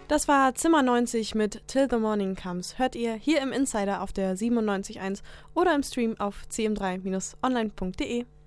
Das war Zimmer 90 mit Till the Morning Comes. Hört ihr hier im Insider auf der 97.1 oder im Stream auf cm3-online.de.